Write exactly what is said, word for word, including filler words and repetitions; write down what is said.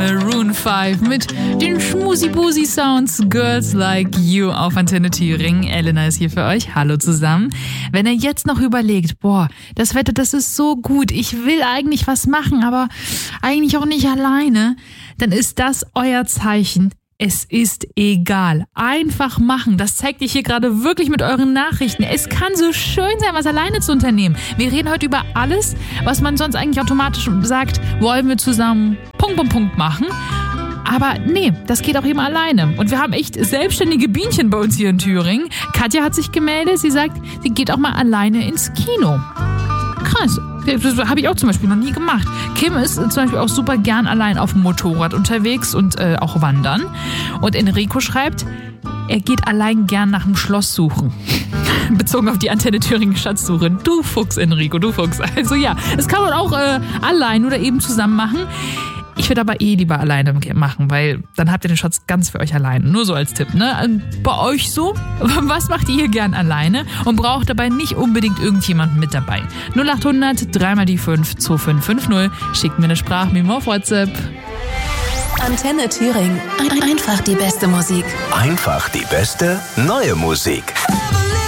Maroon fünf mit den Schmusi-Busi-Sounds Girls Like You auf Antenne Thüringen. Elena ist hier für euch. Hallo zusammen. Wenn ihr jetzt noch überlegt, boah, das Wetter, das ist so gut, ich will eigentlich was machen, aber eigentlich auch nicht alleine, dann ist das euer Zeichen. Es ist egal. Einfach machen. Das zeigt ihr hier gerade wirklich mit euren Nachrichten. Es kann so schön sein, was alleine zu unternehmen. Wir reden heute über alles, was man sonst eigentlich automatisch sagt, wollen wir zusammen Punkt, Punkt, Punkt machen. Aber nee, das geht auch eben alleine. Und wir haben echt selbstständige Bienchen bei uns hier in Thüringen. Katja hat sich gemeldet. Sie sagt, sie geht auch mal alleine ins Kino. Krass. Das habe ich auch zum Beispiel noch nie gemacht. Kim ist zum Beispiel auch super gern allein auf dem Motorrad unterwegs und äh, auch wandern. Und Enrico schreibt, er geht allein gern nach einem Schloss suchen. Bezogen auf die Antenne Thüringen Schatzsuche. Du Fuchs, Enrico, du Fuchs. Also ja, das kann man auch äh, allein oder eben zusammen machen. Ich würde aber eh lieber alleine machen, weil dann habt ihr den Schatz ganz für euch alleine. Nur so als Tipp, ne? Bei euch so? Was macht ihr gern alleine und braucht dabei nicht unbedingt irgendjemanden mit dabei? null acht hundert, drei mal die fünf, zwei fünf fünf null. Schickt mir eine Sprachmemo auf WhatsApp. Antenne Thüringen. Einfach die beste Musik. Einfach die beste neue Musik.